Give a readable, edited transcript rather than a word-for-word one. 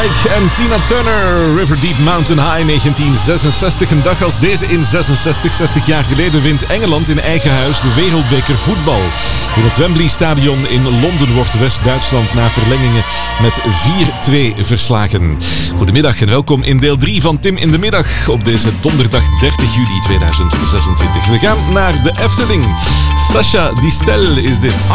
Like en Tina Turner, River Deep Mountain High, 1966. Een dag als deze in 60 jaar geleden, wint Engeland in eigen huis de wereldbeker voetbal. In het Wembley Stadion in Londen wordt West-Duitsland na verlengingen met 4-2 verslagen. Goedemiddag en welkom in deel 3 van Tim in de Middag op deze donderdag 30 juli 2026. We gaan naar de Efteling. Sacha Distel is dit.